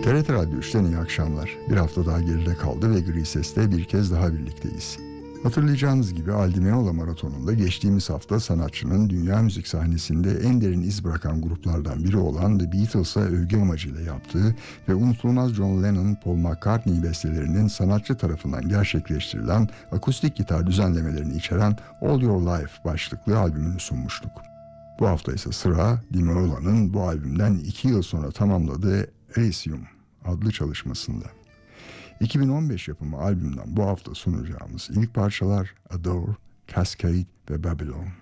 TRT Radyo 3'ten iyi akşamlar. Bir hafta daha geride kaldı ve Gri Ses'te bir kez daha birlikteyiz. Hatırlayacağınız gibi Aldi Marathon'unda geçtiğimiz hafta sanatçının dünya müzik sahnesinde en derin iz bırakan gruplardan biri olan The Beatles'a övgü amacıyla yaptığı ve unutulmaz John Lennon, Paul McCartney bestelerinin sanatçı tarafından gerçekleştirilen akustik gitar düzenlemelerini içeren All Your Life başlıklı albümünü sunmuştuk. Bu hafta ise sıra Di Meola'nın bu albümden 2 yıl sonra tamamladığı Elysium adlı çalışmasında. 2015 yapımı albümden bu hafta sunacağımız ilk parçalar Adore, Cascade ve Babylon.